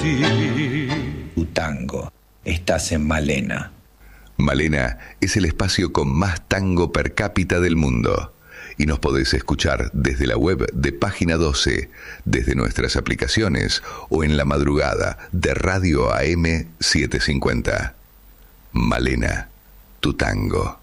ti. Tu tango, estás en Malena. Malena es el espacio con más tango per cápita del mundo. Y nos podés escuchar desde la web de Página 12, desde nuestras aplicaciones o en la madrugada de Radio AM 750. Malena, tu tango.